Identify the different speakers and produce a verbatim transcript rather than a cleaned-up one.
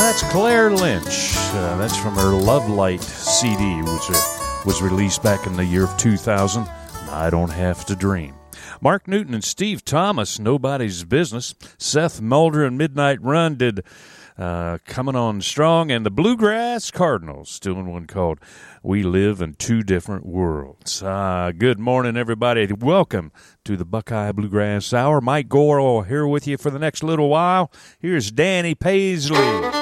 Speaker 1: that's Claire Lynch. Uh, that's from her Love Light C D, which uh, was released back in the year of two thousand. I Don't Have to Dream. Mark Newton and Steve Thomas, Nobody's Business. Seth Mulder and Midnight Run did uh, Coming On Strong. And the Bluegrass Cardinals doing one called We Live in Two Different Worlds. Uh, good morning, everybody. Welcome to the Buckeye Bluegrass Hour. Mike Gore here with you for the next little while. Here's Danny Paisley.